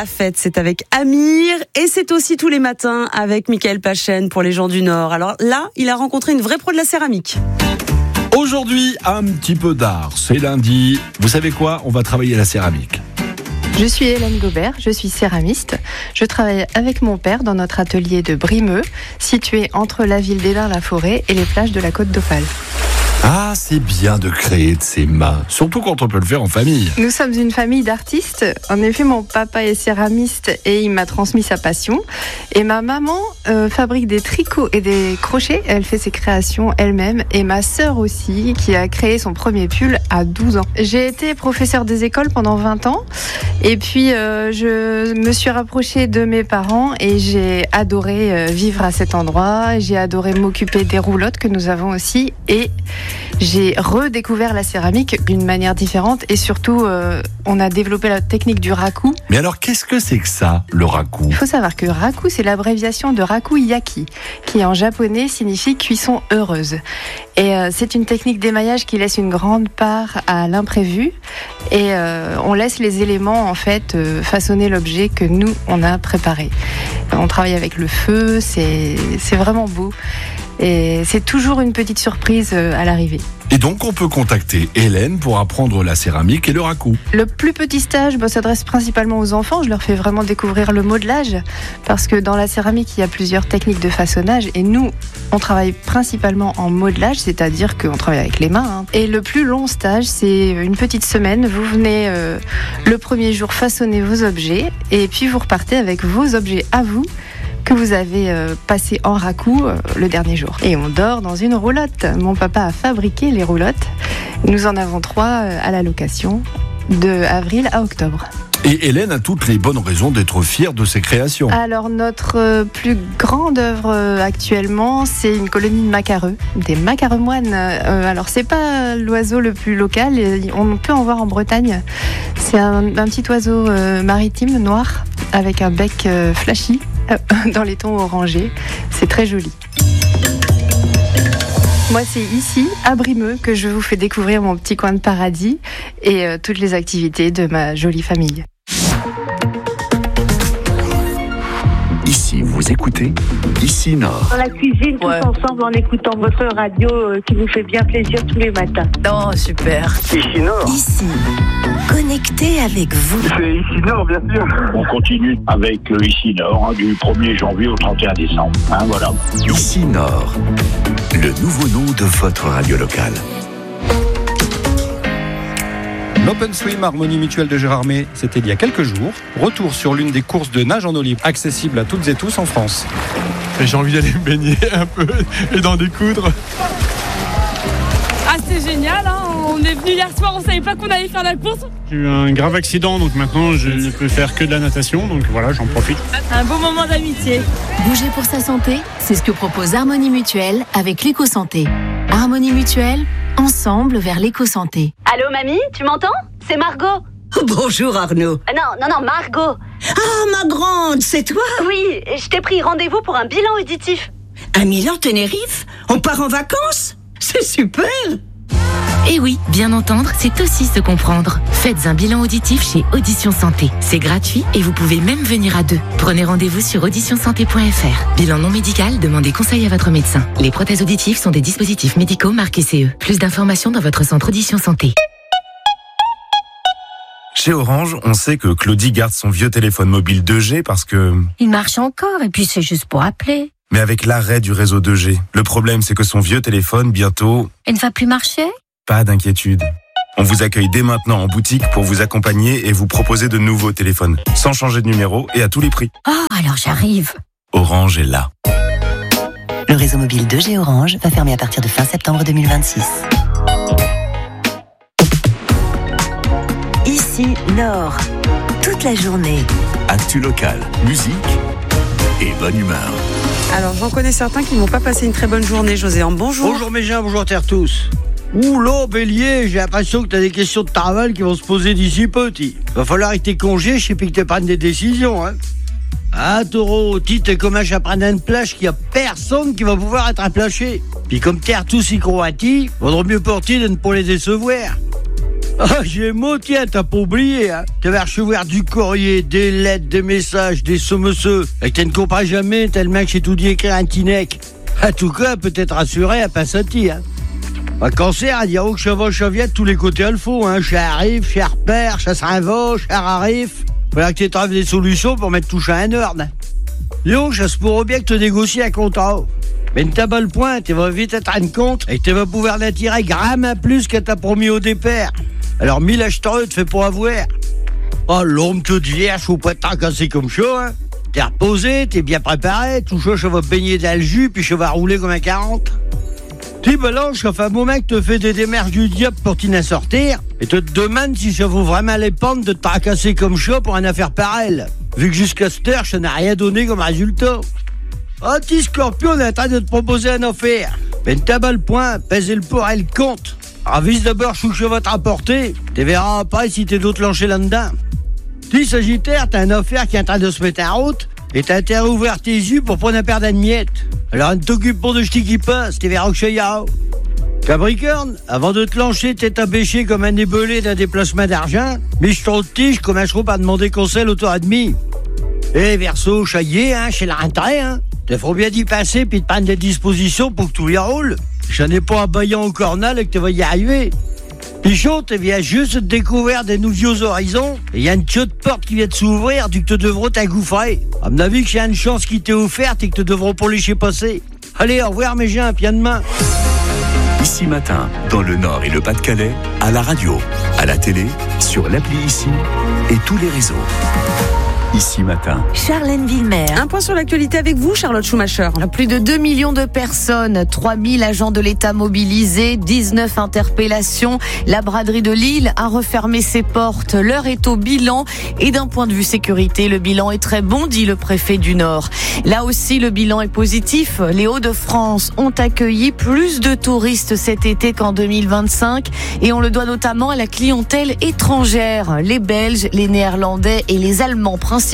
La fête, c'est avec Amir et c'est aussi tous les matins avec Mickaël Pachen pour les gens du Nord. Alors là, il a rencontré une vraie pro de la céramique. Aujourd'hui, un petit peu d'art. C'est lundi. Vous savez quoi ? On va travailler la céramique. Je suis Hélène Gobert, je suis céramiste. Je travaille avec mon père dans notre atelier de Brimeux, situé entre la ville d'Hénin-la-Forêt et les plages de la Côte d'Opale. Ah, c'est bien de créer de ses mains, surtout quand on peut le faire en famille. Nous sommes une famille d'artistes. En effet, mon papa est céramiste et il m'a transmis sa passion. Et ma maman fabrique des tricots et des crochets. Elle fait ses créations elle-même. Et ma sœur aussi, qui a créé son premier pull à 12 ans. J'ai été professeure des écoles pendant 20 ans. Et puis, je me suis rapprochée de mes parents et j'ai adoré vivre à cet endroit. J'ai adoré m'occuper des roulottes que nous avons aussi. Et j'ai redécouvert la céramique d'une manière différente et surtout, on a développé la technique du raku. Mais alors, qu'est-ce que c'est que ça, le raku ? Il faut savoir que raku, c'est l'abréviation de raku yaki, qui en japonais signifie cuisson heureuse. Et c'est une technique d'émaillage qui laisse une grande part à l'imprévu et on laisse les éléments en fait façonner l'objet que nous on a préparé. On travaille avec le feu, c'est vraiment beau. Et c'est toujours une petite surprise à l'arrivée. Et donc, on peut contacter Hélène pour apprendre la céramique et le raku. Le plus petit stage s'adresse principalement aux enfants. Je leur fais vraiment découvrir le modelage parce que dans la céramique, il y a plusieurs techniques de façonnage et nous, on travaille principalement en modelage, c'est-à-dire qu'on travaille avec les mains. Et le plus long stage, c'est une petite semaine. Vous venez le premier jour façonner vos objets et puis vous repartez avec vos objets à vous que vous avez passé en raku le dernier jour. Et on dort dans une roulotte. Mon papa a fabriqué les roulottes. Nous en avons 3 à la location de avril à octobre. Et Hélène a toutes les bonnes raisons d'être fière de ses créations. Alors notre plus grande œuvre actuellement, c'est une colonie de macareux, des macareux moines. Alors c'est pas l'oiseau le plus local, on peut en voir en Bretagne. C'est un petit oiseau maritime noir avec un bec flashy dans les tons orangés. C'est très joli. Moi, c'est ici, à Brimeux, que je vous fais découvrir mon petit coin de paradis et toutes les activités de ma jolie famille. Ici, vous écoutez Ici Nord. Dans la cuisine, tous ensemble, en écoutant votre radio qui nous fait bien plaisir tous les matins. Oh, super. Ici Nord. Ici, connecté avec vous. C'est Ici Nord, bien sûr. On continue avec Ici Nord, du 1er janvier au 31 décembre. Voilà. Ici Nord, le nouveau nom de votre radio locale. L'Open Swim Harmonie Mutuelle de Gérardmer, c'était il y a quelques jours. Retour sur l'une des courses de nage en eau libre, accessible à toutes et tous en France. J'ai envie d'aller me baigner un peu et d'en découdre. Ah, c'est génial, hein. On est venu hier soir, on savait pas qu'on allait faire la course. J'ai eu un grave accident, donc maintenant je ne peux faire que de la natation, donc voilà, j'en profite. Un beau moment d'amitié. Bouger pour sa santé, c'est ce que propose Harmonie Mutuelle avec l'éco-santé. Harmonie Mutuelle, ensemble vers l'éco-santé. Allô mamie, tu m'entends ? C'est Margot. Bonjour Arnaud. Non, Margot. Ah, ma grande, c'est toi ? Oui, je t'ai pris rendez-vous pour un bilan auditif. À Milan, Tenerife ? On part en vacances ? C'est super ! Et oui, bien entendre, c'est aussi se comprendre. Faites un bilan auditif chez Audition Santé. C'est gratuit et vous pouvez même venir à 2. Prenez rendez-vous sur auditionsanté.fr. Bilan non médical, demandez conseil à votre médecin. Les prothèses auditives sont des dispositifs médicaux marqués CE. Plus d'informations dans votre centre Audition Santé. Chez Orange, on sait que Claudie garde son vieux téléphone mobile 2G parce que... Il marche encore et puis c'est juste pour appeler. Mais avec l'arrêt du réseau 2G, le problème c'est que son vieux téléphone, bientôt... Il ne va plus marcher ? Pas d'inquiétude. On vous accueille dès maintenant en boutique pour vous accompagner et vous proposer de nouveaux téléphones, sans changer de numéro et à tous les prix. Oh, alors j'arrive. Orange est là. Le réseau mobile 2G Orange va fermer à partir de fin septembre 2026. Ici Nord, toute la journée. Actu locale, musique et bonne humeur. Alors j'en connais certains qui n'ont pas passé une très bonne journée, Joséan. Bonjour. Bonjour mes gens, bonjour terre tous. Oula Bélier, j'ai l'impression que t'as des questions de travail qui vont se poser d'ici peu. Va falloir avec tes congés, je sais plus que tu prennes des décisions. Ah Taureau, t'es comme un chaperon d'une plage qu'il y a personne qui va pouvoir être aplaché. Puis comme terre tous y croati, vaudrait mieux pour ti de ne pas les décevoir. Ah, j'ai mot, tiens, t'as pas oublié, hein. T'avais recevoir du courrier, des lettres, des messages, des sommeseux. Et que tu ne comprends jamais tellement que j'ai tout dit écrire un tinec. En tout cas, peut-être rassuré à Passati, hein. Un cancer, à dire que cheviette de tous les côtés, elle faut, hein. Cher arrive, cher père, cher s'invo, cher arrive. Voilà que tu trouves des solutions pour mettre tout ça en ordre. Yo, ça se pourrait bien que tu négocies un contrat. Mais t'as pas le point, tu vas vite être rendre compte et tu vas pouvoir l'attirer gramme à plus que t'as promis au départ. Alors 1000 acheteurs te fait pour avoir. Oh, l'homme toute vierge ou pas tant cassé comme ça, hein. T'es reposé, t'es bien préparé, tout ça, je vais baigner dans le jus, puis je vais rouler comme un 40. Tu balances, ça fait un moment que te fais des démarches du diable pour t'y en sortir, et te demande si ça vaut vraiment les pentes de te tracasser comme ça pour une affaire pareille. Vu que jusqu'à cette heure, ça n'a rien donné comme résultat. Oh, petit Scorpion, on est en train de te proposer une affaire. Mais t'as pas le point, pèse le pour et le compte. Avise d'abord ce que je vais te rapporter, tu verras après si t'es d'autres lancés là-dedans. Petit Sagittaire, t'as une affaire qui est en train de se mettre en route, et t'as intérêt à ouvrir tes yeux pour prendre un paire de miettes. Alors, ne t'occupe pas de jeter qui passe, tu verras que je y a. Capricorne, avant de te lancer, t'es abêché comme un ébelé d'un déplacement d'argent, mais je trop de tige, commenceront par demander conseil au tour et demi. Eh, Verseau, ça y est, hein, chez la rentrée, hein. T'as faut bien d'y passer puis de prendre des dispositions pour que tout y roule. J'en ai pas un baillant au cornal et que tu vas y arriver. Pichot, tu viens juste de découvrir des nouveaux horizons et il y a une petite porte qui vient de s'ouvrir du que tu devras t'engouffrer. À mon avis que j'ai une chance qui t'est offerte et que tu devras pas laisser passer. Allez, au revoir mes gens, puis à demain. Ici Matin, dans le Nord et le Pas-de-Calais, à la radio, à la télé, sur l'appli Ici et tous les réseaux. Ici Matin. Charlène Villemer. Un point sur l'actualité avec vous, Charlotte Schumacher. Plus de 2 millions de personnes, 3000 agents de l'État mobilisés, 19 interpellations. La braderie de Lille a refermé ses portes. L'heure est au bilan. Et d'un point de vue sécurité, le bilan est très bon, dit le préfet du Nord. Là aussi, le bilan est positif. Les Hauts-de-France ont accueilli plus de touristes cet été qu'en 2025. Et on le doit notamment à la clientèle étrangère. Les Belges, les Néerlandais et les Allemands principalement.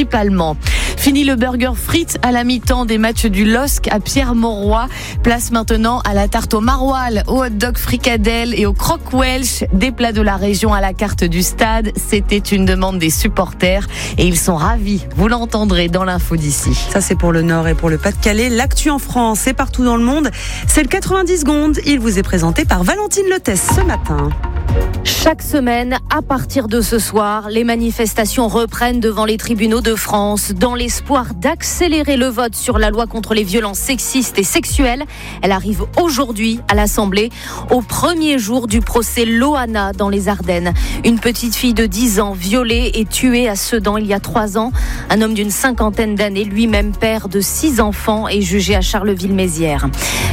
Fini le burger frites à la mi-temps des matchs du LOSC à Pierre-Mauroy. Place maintenant à la tarte au maroilles, au hot dog fricadelle et au croque Welsh, des plats de la région à la carte du stade. C'était une demande des supporters et ils sont ravis. Vous l'entendrez dans l'info d'ici. Ça, c'est pour le Nord et pour le Pas-de-Calais. L'actu en France et partout dans le monde, c'est le 90 secondes. Il vous est présenté par Valentine Lettès ce matin. Chaque semaine, à partir de ce soir, les manifestations reprennent devant les tribunaux de France dans l'espoir d'accélérer le vote sur la loi contre les violences sexistes et sexuelles. Elle arrive aujourd'hui à l'Assemblée, au premier jour du procès Loana dans les Ardennes. Une petite fille de 10 ans violée et tuée à Sedan il y a 3 ans. Un homme d'une 50aine d'années, lui-même père de 6 enfants, est jugé à Charleville-Mézières.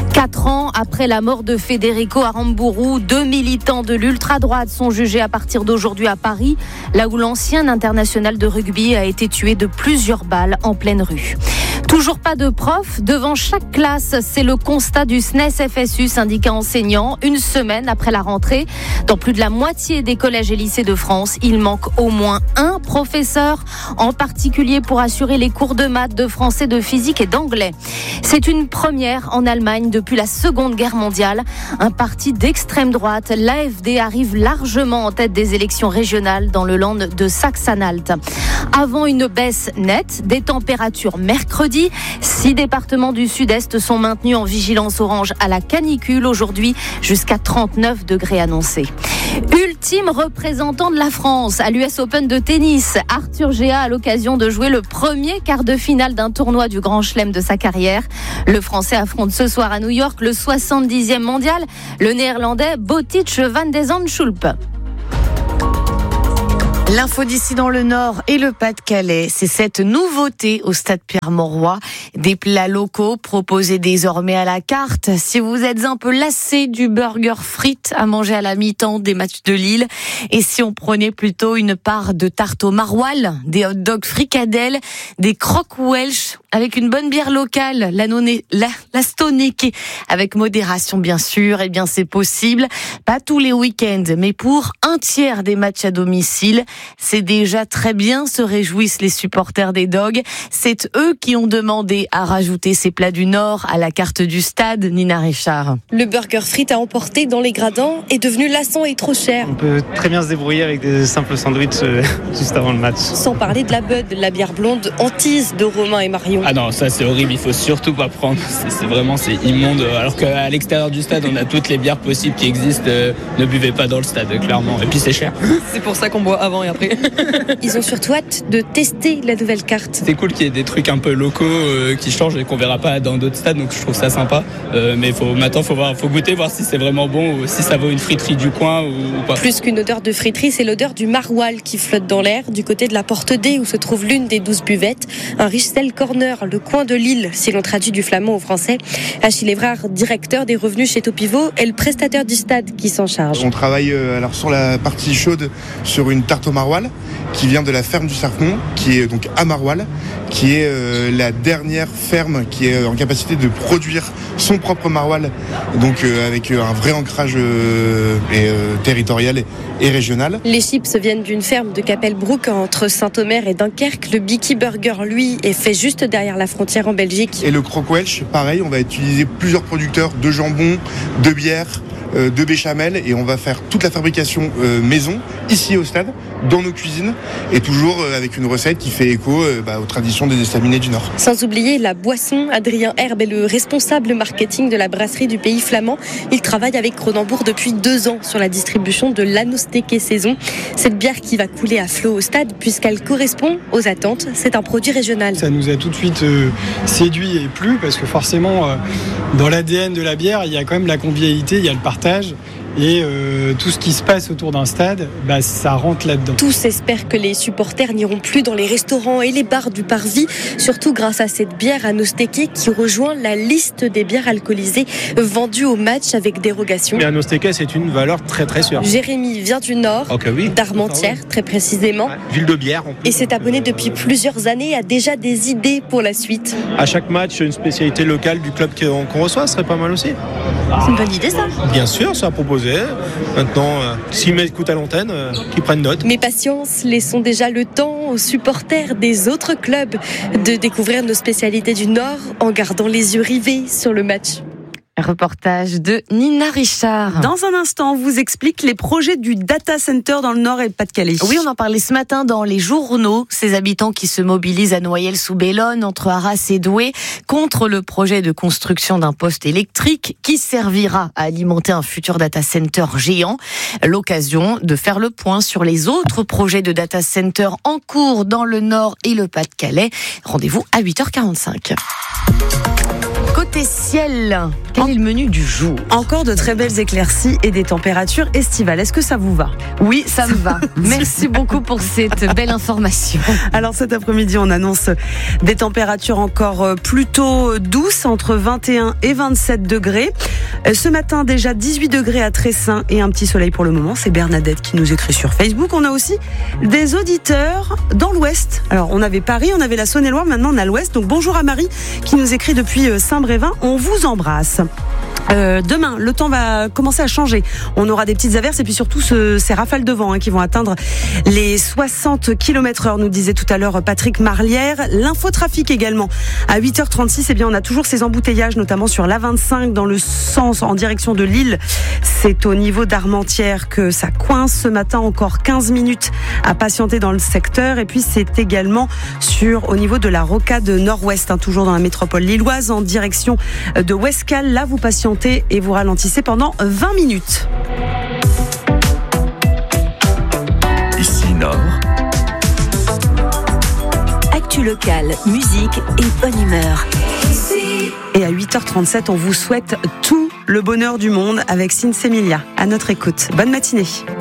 4 ans après la mort de Federico Aramburu, 2 militants de l'ultra-droite sont jugés à partir d'aujourd'hui à Paris, là où l'ancien international de rugby a été tué de plusieurs balles en pleine rue. Toujours pas de profs devant chaque classe, c'est le constat du SNES-FSU, syndicat enseignant, une semaine après la rentrée. Dans plus de la moitié des collèges et lycées de France, il manque au moins un professeur, en particulier pour assurer les cours de maths, de français, de physique et d'anglais. C'est une première en Allemagne depuis la Seconde Guerre mondiale. Un parti d'extrême droite, l'AfD, arrive largement en tête des élections régionales dans le Land de Saxe-Anhalt. Avant une baisse nette des températures mercredi, 6 départements du sud-est sont maintenus en vigilance orange à la canicule aujourd'hui, jusqu'à 39 degrés annoncés. Ultime représentant de la France à l'US Open de tennis, Arthur Géa a l'occasion de jouer le premier quart de finale d'un tournoi du Grand Chelem de sa carrière. Le Français affronte ce soir à New York le 70e mondial, le Néerlandais Botic van de Zandschulp. L'info d'ici dans le Nord et le Pas-de-Calais, c'est cette nouveauté au stade Pierre-Mauroy. Des plats locaux proposés désormais à la carte. Si vous êtes un peu lassé du burger frites à manger à la mi-temps des matchs de Lille, et si on prenait plutôt une part de tarte au maroilles, des hot dogs fricadelles, des croque Welsh avec une bonne bière locale, la Stoneke, avec modération bien sûr, eh bien c'est possible. Pas tous les week-ends, mais pour un tiers des matchs à domicile. C'est déjà très bien, se réjouissent les supporters des Dogs. C'est eux qui ont demandé à rajouter ces plats du Nord à la carte du stade. Nina Richard. Le burger frites à emporter dans les gradins est devenu lassant et trop cher. On peut très bien se débrouiller avec des simples sandwichs juste avant le match. Sans parler de la Bud, la bière blonde hantise de Romain et Marion. Ah non, ça c'est horrible, il faut surtout pas prendre. C'est immonde. Alors qu'à l'extérieur du stade, on a toutes les bières possibles qui existent. Ne buvez pas dans le stade, clairement. Et puis c'est cher. C'est pour ça qu'on boit avant et après. Ils ont surtout hâte de tester la nouvelle carte. C'est cool qu'il y ait des trucs un peu locaux qui changent et qu'on verra pas dans d'autres stades, donc je trouve ça sympa. Mais maintenant, faut goûter, voir si c'est vraiment bon ou si ça vaut une friterie du coin ou pas. Plus qu'une odeur de friterie, c'est l'odeur du maroilles qui flotte dans l'air du côté de la Porte D où se trouve l'une des 12 buvettes. Un Richtel Corner, le coin de Lille, si l'on traduit du flamand au français. Achille Evrard, directeur des revenus chez Topivot, est le prestataire du stade qui s'en charge. On travaille alors sur la partie chaude sur une tarte au maroilles qui vient de la ferme du Sarpon, qui est donc à Maroilles, qui est la dernière ferme qui est en capacité de produire son propre maroilles, donc avec un vrai ancrage territorial et régional. Les chips viennent d'une ferme de Capelbroek entre Saint-Omer et Dunkerque. Le Bicky Burger, lui, est fait juste derrière la frontière en Belgique. Et le Croque Welch, pareil, on va utiliser plusieurs producteurs de jambon, de bière, de béchamel, et on va faire toute la fabrication maison ici au stade, dans nos cuisines, et toujours avec une recette qui fait écho aux traditions des estaminets du Nord. Sans oublier la boisson. Adrien Herbe est le responsable marketing de la brasserie du Pays Flamand. Il travaille avec Cronenbourg depuis 2 ans sur la distribution de l'Anosteke Saison. Cette bière qui va couler à flot au stade puisqu'elle correspond aux attentes. C'est un produit régional. Ça nous a tout de suite séduit et plu parce que forcément dans l'ADN de la bière il y a quand même la convivialité, il y a le partage. Et tout ce qui se passe autour d'un stade, ça rentre là-dedans. Tous espèrent que les supporters n'iront plus dans les restaurants et les bars du Parvis, surtout grâce à cette bière Anosteke qui rejoint la liste des bières alcoolisées vendues au match avec dérogation. Mais Anosteke, c'est une valeur très très sûre. Jérémy vient du Nord, d'Armentières très précisément. Ville de bière. Et s'est abonné depuis plusieurs années et a déjà des idées pour la suite. À chaque match, une spécialité locale du club qu'on reçoit, ce serait pas mal aussi. C'est une bonne idée ça. Bien sûr, ça a proposé. Maintenant, s'ils m'écoutent à l'antenne, qu'ils prennent note. Mais patience, laissons déjà le temps aux supporters des autres clubs de découvrir nos spécialités du Nord en gardant les yeux rivés sur le match. Reportage de Nina Richard. Dans un instant, on vous explique les projets du data center dans le Nord et le Pas-de-Calais. Oui, on en parlait ce matin dans les journaux. Ces habitants qui se mobilisent à Noyelles-sous-Bellone, entre Arras et Douai, contre le projet de construction d'un poste électrique qui servira à alimenter un futur data center géant. L'occasion de faire le point sur les autres projets de data center en cours dans le Nord et le Pas-de-Calais. Rendez-vous à 8h45. Côté ciel, quel est le menu du jour? Encore de très belles éclaircies et des températures estivales. Est-ce que ça vous va? Oui, ça me va. Merci beaucoup pour cette belle information. Alors cet après-midi, on annonce des températures encore plutôt douces, entre 21 et 27 degrés. Ce matin, déjà 18 degrés à Tressin et un petit soleil pour le moment. C'est Bernadette qui nous écrit sur Facebook. On a aussi des auditeurs dans l'Ouest. Alors on avait Paris, on avait la Saône-et-Loire, maintenant on a l'Ouest. Donc bonjour à Marie qui nous écrit depuis Saint-Brévin. On vous embrasse. Demain, le temps va commencer à changer. On aura des petites averses et puis surtout ces rafales de vent qui vont atteindre les 60 km/h, nous disait tout à l'heure Patrick Marlière. L'infotrafic également. À 8h36, on a toujours ces embouteillages, notamment sur l'A25 dans le sens en direction de Lille. C'est au niveau d'Armentières que ça coince ce matin. Encore 15 minutes à patienter dans le secteur. Et puis c'est également au niveau de la rocade nord-ouest, toujours dans la métropole lilloise, en direction de Ouescal. Là, vous patientez et vous ralentissez pendant 20 minutes. Ici Nord. Actu locale, musique et bonne humeur. Et à 8h37, on vous souhaite tout le bonheur du monde avec Sinsemilia. À notre écoute. Bonne matinée.